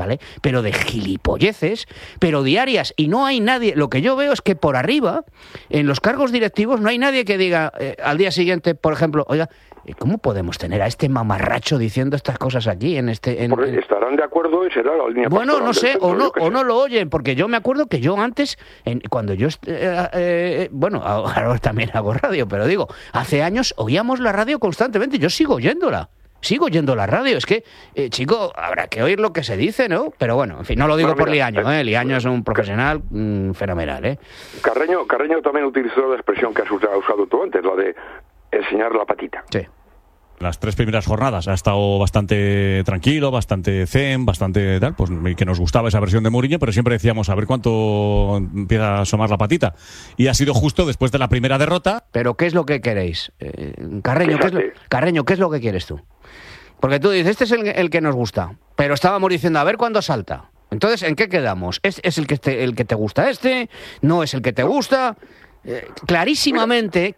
¿vale? Pero de gilipolleces, pero diarias, y no hay nadie. Lo que yo veo es que por arriba, en los cargos directivos, no hay nadie que diga al día siguiente, por ejemplo, oiga, ¿cómo podemos tener a este mamarracho diciendo estas cosas aquí estarán de acuerdo y será la línea. Bueno, no sé, o no lo oyen, porque yo me acuerdo que yo antes, cuando yo ahora también hago radio, pero digo, hace años oíamos la radio constantemente. Yo sigo oyendo la radio. Es que, chico, habrá que oír lo que se dice, ¿no? Pero bueno, en fin, no lo digo por Liaño, Liaño es un profesional fenomenal, ¿eh? Carreño también utilizó la expresión que has usado tú antes, la de enseñar la patita. Sí. Las 3 primeras jornadas ha estado bastante tranquilo, bastante zen, bastante tal, pues que nos gustaba esa versión de Mourinho, pero siempre decíamos a ver cuánto empieza a asomar la patita. Y ha sido justo después de la primera derrota. Pero ¿qué es lo que queréis? Carreño, ¿qué es lo que quieres tú? Porque tú dices, este es el que nos gusta, pero estábamos diciendo, a ver cuándo salta. Entonces, ¿en qué quedamos? ¿Es el que te gusta este? ¿No es el que te gusta? Clarísimamente,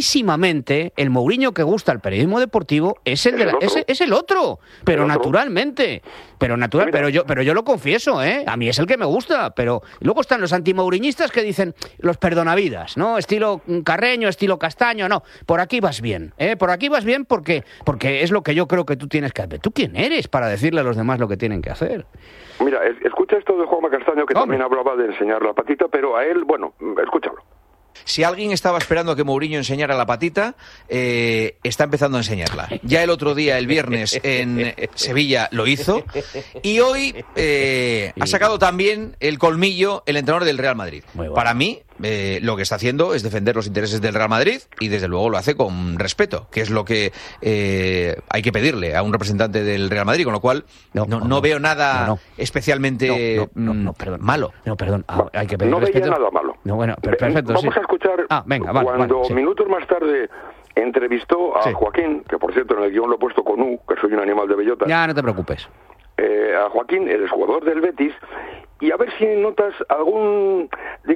el Mourinho que gusta al periodismo deportivo es el otro, pero naturalmente, pero yo lo confieso, a mí es el que me gusta, pero luego están los antimourinhistas que dicen los perdonavidas, ¿no? Estilo Carreño, estilo Castaño, no, por aquí vas bien, porque es lo que yo creo que tú tienes que hacer. ¿Tú quién eres para decirle a los demás lo que tienen que hacer? Mira, escucha esto de Juanma Castaño, que también hablaba de enseñar la patita, pero a él, escúchalo. Si alguien estaba esperando a que Mourinho enseñara la patita, está empezando a enseñarla. Ya el otro día, el viernes, en Sevilla lo hizo. Y hoy ha sacado también el colmillo el entrenador del Real Madrid. Bueno. Para mí, lo que está haciendo es defender los intereses del Real Madrid y desde luego lo hace con respeto, que es lo que hay que pedirle a un representante del Real Madrid, con lo cual no veo nada especialmente malo. No, perdón, hay que pedir respeto. No veía nada malo. No, bueno, perfecto. Vamos a escuchar cuando minutos más tarde entrevistó a Joaquín, que por cierto en el guión lo he puesto con U, que soy un animal de bellota. Ya, no te preocupes. A Joaquín, el exjugador del Betis, y a ver si notas algún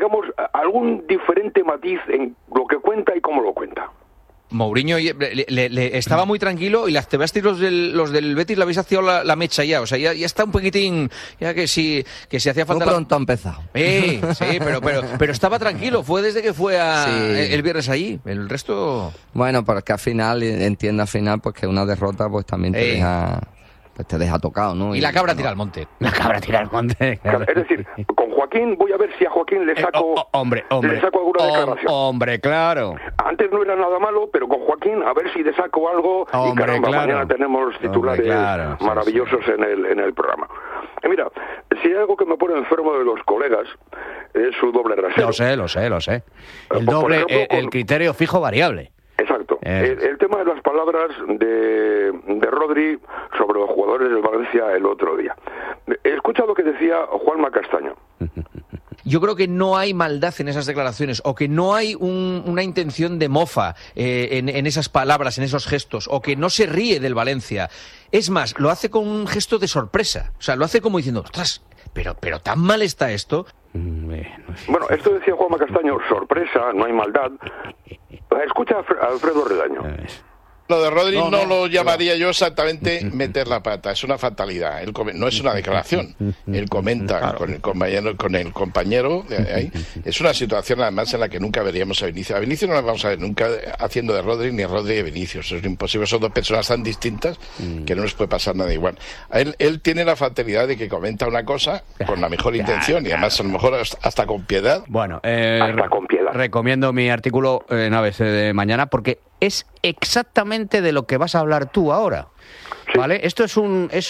diferente matiz en lo que cuenta y cómo lo cuenta. Mourinho le estaba muy tranquilo y las tebasteis los del Betis le habéis activado la mecha ya, o sea, ya está un poquitín, ya que si hacía falta... Muy pronto ha empezado. Sí, pero estaba tranquilo, fue desde que fue el viernes allí, el resto... Bueno, porque al final, pues que una derrota pues también te deja tocado, ¿no? Y la cabra tira al monte. Claro. Es decir, con Joaquín voy a ver si a Joaquín le saco alguna declaración. Hombre, claro. Antes no era nada malo, pero con Joaquín a ver si le saco algo. Y caramba, mañana tenemos titulares maravillosos en el programa. Mira, si hay algo que me pone enfermo de los colegas es su doble rasero. Lo sé. El criterio fijo variable. Exacto. El tema de las palabras de Rodri sobre los jugadores del Valencia el otro día. Escucha lo que decía Juanma Castaño. Yo creo que no hay maldad en esas declaraciones, o que no hay una intención de mofa en esas palabras, en esos gestos, o que no se ríe del Valencia. Es más, lo hace con un gesto de sorpresa. O sea, lo hace como diciendo, ostras, pero tan mal está esto. Bueno, esto decía Juanma Castaño, sorpresa, no hay maldad. Escucha a Alfredo Redaño. Lo de Rodri no lo llamaría yo exactamente meter la pata, es una fatalidad. No es una declaración. Él comenta con el compañero de ahí. Es una situación además en la que nunca veríamos a Vinicius. A Vinicius no la vamos a ver nunca haciendo de Rodri ni Rodri de Vinicius. Es imposible, son dos personas tan distintas que no les puede pasar nada igual. Él tiene la fatalidad de que comenta una cosa con la mejor intención y además a lo mejor hasta con piedad. Bueno, hasta con piedad. Recomiendo mi artículo en ABC de mañana porque es exactamente de lo que vas a hablar tú ahora, ¿vale? Esto es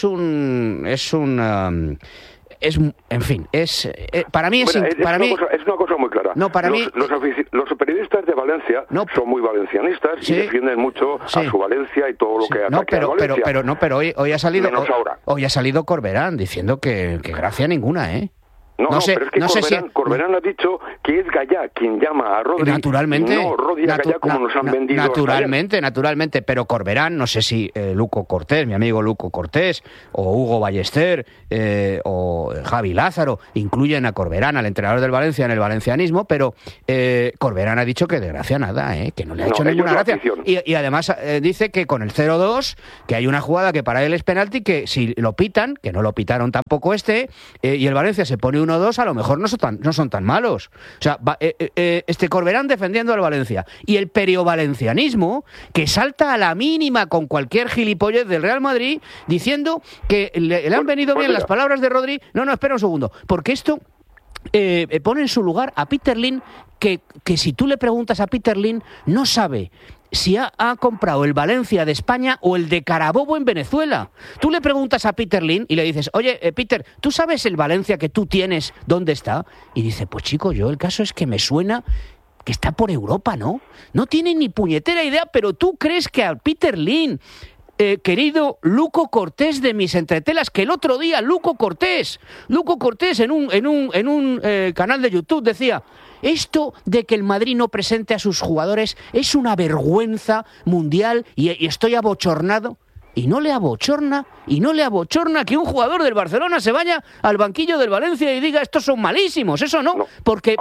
para mí es una cosa muy clara. No, para mí los periodistas de Valencia son muy valencianistas y defienden mucho a su Valencia y todo lo que ataque a Valencia. Pero hoy ha salido Corberán diciendo que gracia ninguna, ¿eh? No sé, pero es que Corberán ha dicho que es Gallá quien llama a Rodri. Naturalmente. No Rodri a Gallá como nos han vendido. Naturalmente. Pero Corberán, no sé si Luco Cortés, mi amigo Luco Cortés, o Hugo Ballester, o Javi Lázaro, incluyen a Corberán, al entrenador del Valencia, en el valencianismo, pero Corberán ha dicho que de gracia nada, que no le ha hecho ninguna gracia. Y además dice que con el 0-2, que hay una jugada que para él es penalti, que si lo pitan, que no lo pitaron tampoco y el Valencia se pone 1-2, a lo mejor no son tan malos. O sea, Corberán defendiendo al Valencia. Y el periovalencianismo, que salta a la mínima con cualquier gilipollez del Real Madrid, diciendo que le han venido bien las palabras de Rodri. No, espera un segundo. Porque esto pone en su lugar a Peter Lim, que si tú le preguntas a Peter Lim, no sabe si ha comprado el Valencia de España o el de Carabobo en Venezuela. Tú le preguntas a Peter Lim y le dices, oye, Peter, ¿tú sabes el Valencia que tú tienes dónde está? Y dice, pues chico, el caso es que me suena que está por Europa, ¿no? No tiene ni puñetera idea, pero tú crees que a Peter Lim, querido Luco Cortés de mis entretelas, que el otro día Luco Cortés en un canal de YouTube decía: esto de que el Madrid no presente a sus jugadores es una vergüenza mundial y estoy abochornado. Y no le abochorna que un jugador del Barcelona se vaya al banquillo del Valencia y diga estos son malísimos. Eso no, porque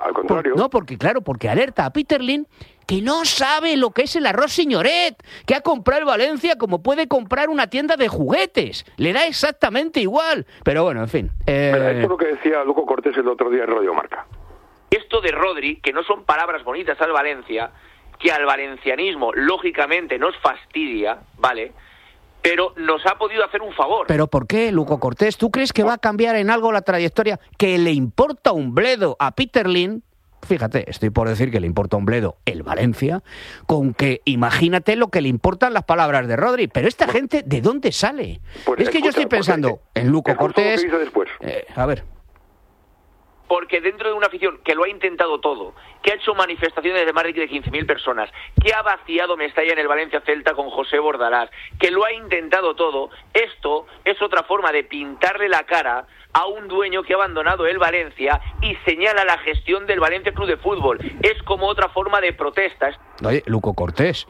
alerta a Peter Lim, que no sabe lo que es el arroz señoret, que ha comprado el Valencia como puede comprar una tienda de juguetes. Le da exactamente igual. Pero bueno, en fin. Esto es lo que decía Luco Cortés el otro día en Radio Marca. Esto de Rodri, que no son palabras bonitas al Valencia, que al valencianismo lógicamente nos fastidia, ¿vale?, pero nos ha podido hacer un favor. ¿Pero por qué, Luco Cortés? ¿Tú crees que va a cambiar en algo la trayectoria? ¿Que le importa un bledo a Peter Lim? Fíjate, estoy por decir que le importa un bledo el Valencia, con que imagínate lo que le importan las palabras de Rodri. Pero esta gente, ¿de dónde sale? Pues es que yo estoy pensando en Luco Cortés. A ver. Porque dentro de una afición que lo ha intentado todo, que ha hecho manifestaciones de más de 15.000 personas, que ha vaciado Mestalla en el Valencia Celta con José Bordalás, que lo ha intentado todo, esto es otra forma de pintarle la cara a un dueño que ha abandonado el Valencia y señala la gestión del Valencia Club de Fútbol. Es como otra forma de protesta. Oye, Luco Cortés,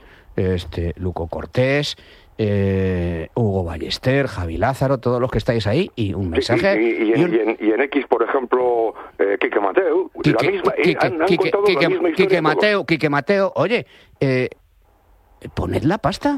Hugo Ballester, Javi Lázaro, todos los que estáis ahí, y un mensaje. Y en X, por ejemplo, Quique Mateo, Quique Mateo, oye, poned la pasta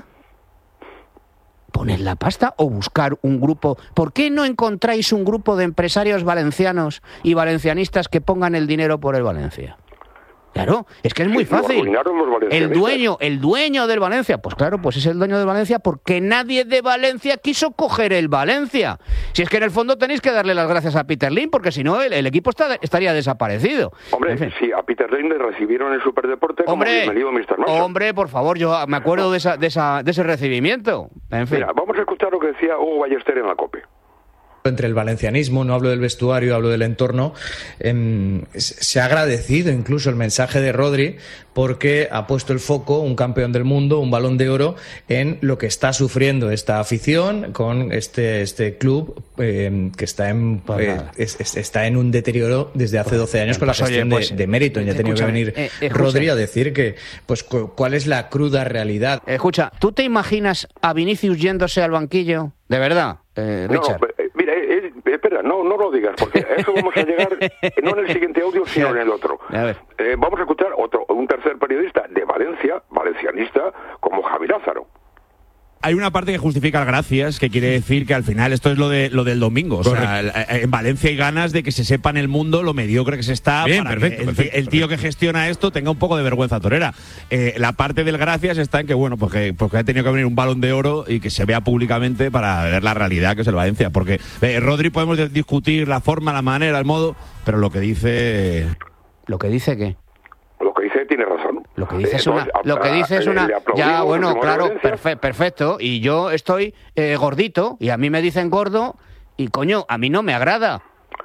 o buscar un grupo. ¿Por qué no encontráis un grupo de empresarios valencianos y valencianistas que pongan el dinero por el Valencia? Claro, es que es muy fácil. El dueño del Valencia, pues claro, pues es el dueño del Valencia porque nadie de Valencia quiso coger el Valencia. Si es que en el fondo tenéis que darle las gracias a Peter Lim, porque si no el equipo estaría desaparecido. Hombre, en fin. Sí, a Peter Lim le recibieron en el Superdeporte como bienvenido Mr. Manson. Hombre, por favor, yo me acuerdo de ese recibimiento. En fin. Mira, vamos a escuchar lo que decía Hugo Ballester en la COPE. Entre el valencianismo, no hablo del vestuario, hablo del entorno, se ha agradecido incluso el mensaje de Rodri porque ha puesto el foco, un campeón del mundo, un Balón de Oro, en lo que está sufriendo esta afición con este club que está en un deterioro desde hace 12 años con la gestión de mérito. Y ha tenido que venir Rodri a decir que cuál es la cruda realidad. Escucha, ¿tú te imaginas a Vinicius yéndose al banquillo? ¿De verdad, Richard? No, mira, espera, no lo digas, porque a eso vamos a llegar no en el siguiente audio, sino en el otro. Vamos a escuchar un tercer periodista de Valencia, valencianista, como Javi Lázaro. Hay una parte que justifica el gracias, que quiere decir que al final esto es lo del domingo. O sea, en Valencia hay ganas de que se sepa en el mundo lo mediocre que se está. Bien, para perfecto, que el tío que gestiona esto tenga un poco de vergüenza torera. La parte del gracias está en que, bueno, porque ha tenido que venir un Balón de Oro y que se vea públicamente para ver la realidad que es el Valencia. Porque Rodri podemos discutir la forma, la manera, el modo, pero lo que dice... ¿Lo que dice qué? Lo que dice tiene razón. Lo que dice es una... Ya, bueno, claro, perfecto. Y yo estoy gordito y a mí me dicen gordo y, coño, a mí no me agrada.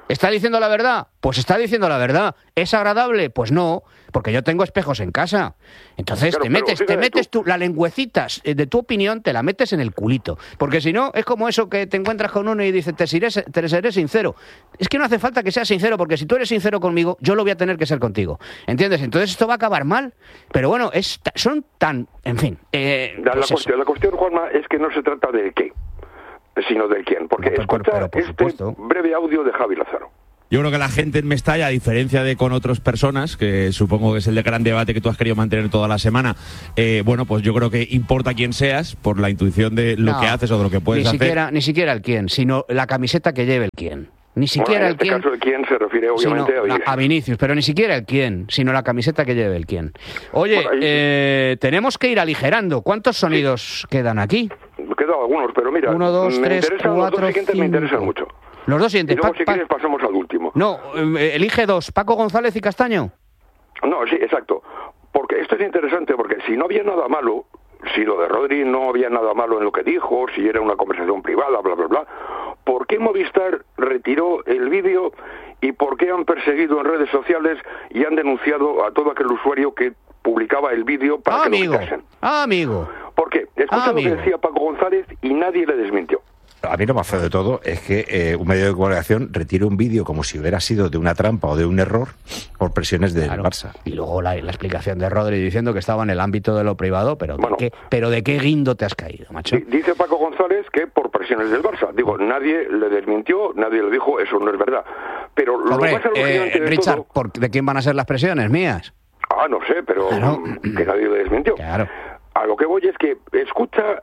¿Está diciendo la verdad? Pues está diciendo la verdad. ¿Es agradable? Pues no, porque yo tengo espejos en casa. Entonces claro, te metes tú la lengüecita de tu opinión, te la metes en el culito. Porque si no, es como eso que te encuentras con uno y dices, te seré sincero. Es que no hace falta que seas sincero, porque si tú eres sincero conmigo, yo lo voy a tener que ser contigo. ¿Entiendes? Entonces esto va a acabar mal. Pero bueno, son tan... En fin. La cuestión, Juanma, es que no se trata de qué, sino del quién. Porque escucha este breve audio de Javi Lázaro. Yo creo que la gente en Mestalla, a diferencia de con otras personas, que supongo que es el de gran debate que tú has querido mantener toda la semana, bueno, pues yo creo que importa quién seas por la intuición de lo que haces o de lo que puedes hacer. Ni siquiera el quién, sino la camiseta que lleve el quién. Ni siquiera en este caso el quién se refiere obviamente a Vinicius, pero ni siquiera el quién, sino la camiseta que lleve el quién. Oye, tenemos que ir aligerando. ¿Cuántos sonidos quedan aquí? Me quedan algunos, pero mira, 1, 2, 3, 4, los dos siguientes 5. Me interesan mucho. Los dos siguientes. Y luego, si quieres, pasamos al último. No, elige dos, Paco González y Castaño. No, sí, exacto. Porque esto es interesante, porque si no había nada malo, si lo de Rodri no había nada malo en lo que dijo, si era una conversación privada, bla, bla, bla, ¿por qué Movistar retiró el vídeo y por qué han perseguido en redes sociales y han denunciado a todo aquel usuario que publicaba el vídeo para que lo quitasen? Amigo. ¿Por qué? Escucha lo que decía Paco González y nadie le desmintió. A mí lo más feo de todo es que un medio de comunicación retire un vídeo como si hubiera sido de una trampa o de un error por presiones del Barça. Y luego la explicación de Rodri diciendo que estaba en el ámbito de lo privado, pero ¿de qué guindo te has caído, macho? Dice Paco González que por presiones del Barça. Digo, nadie le desmintió, nadie le dijo, eso no es verdad. Pero lo más alucinante de Richard, todo... ¿de quién van a ser las presiones? ¿Mías? No sé, pero que nadie le desmintió. Claro. A lo que voy es que escucha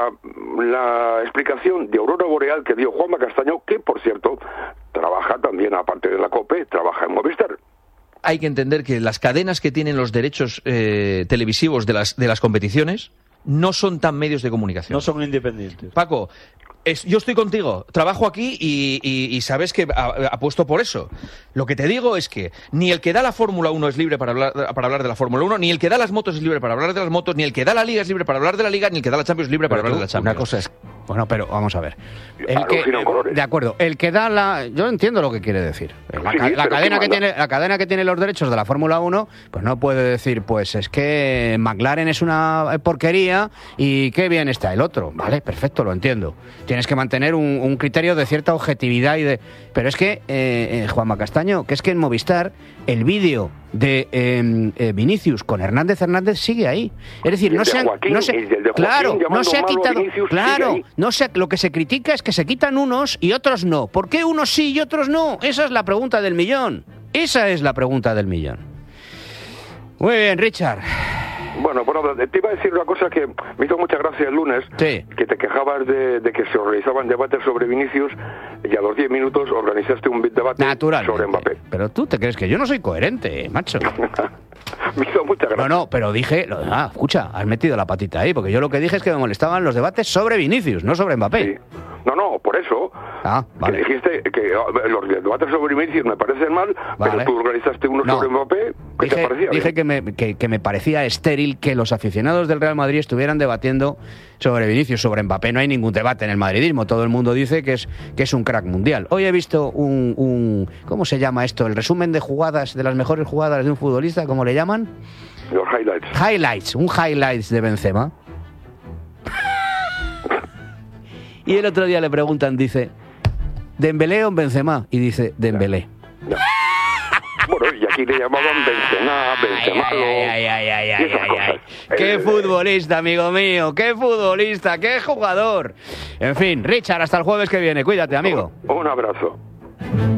la explicación de Aurora Boreal que dio Juanma Castaño, que por cierto trabaja también, aparte de la COPE, trabaja en Movistar. Hay que entender que las cadenas que tienen los derechos televisivos de las competiciones no son tan medios de comunicación. No son independientes. Paco, yo estoy contigo, trabajo aquí y sabes que apuesto por eso. Lo que te digo es que ni el que da la Fórmula 1 es libre para hablar de la Fórmula 1, ni el que da las motos es libre para hablar de las motos, ni el que da la Liga es libre para hablar de la Liga, ni el que da la Champions es libre para hablar de la Champions. Una cosa es... Bueno, pero vamos a ver. De acuerdo, el que da la... Yo entiendo lo que quiere decir. La cadena que tiene los derechos de la Fórmula 1, pues no puede decir, pues es que McLaren es una porquería y qué bien está el otro. Vale, perfecto, lo entiendo. Tienes que mantener un criterio de cierta objetividad pero es que, Juanma Castaño, que es que en Movistar el vídeo de Vinicius con Hernández sigue ahí. Es decir, no se ha quitado. Claro, lo que se critica es que se quitan unos y otros no. ¿Por qué unos sí y otros no? Esa es la pregunta del millón. Muy bien, Richard. Bueno, te iba a decir una cosa que me hizo mucha gracia el lunes, que te quejabas de que se organizaban debates sobre Vinicius y a los 10 minutos organizaste un debate sobre Mbappé. Pero tú te crees que yo no soy coherente, macho. Me hizo mucha gracia. No, pero dije, escucha, has metido la patita ahí, porque yo lo que dije es que me molestaban los debates sobre Vinicius, no sobre Mbappé. Sí. No, por eso. Vale. Que dijiste que los debates sobre Vinicius me parecen mal, pero tú organizaste uno sobre Mbappé. ¿Qué te parecía? Dije que me parecía estéril que los aficionados del Real Madrid estuvieran debatiendo sobre Vinicius. Sobre Mbappé no hay ningún debate en el madridismo. Todo el mundo dice que es un crack mundial. Hoy he visto ¿cómo se llama esto? El resumen de jugadas, de las mejores jugadas de un futbolista, ¿cómo le llaman? Los highlights. Un highlights de Benzema. Y el otro día le preguntan, dice, ¿Dembélé o Benzema? Y dice, Dembélé. Bueno, y aquí le llamaban Benzemalo. ¡Qué futbolista, amigo mío! ¡Qué futbolista! ¡Qué jugador! En fin, Richard, hasta el jueves que viene. Cuídate, amigo. Un abrazo.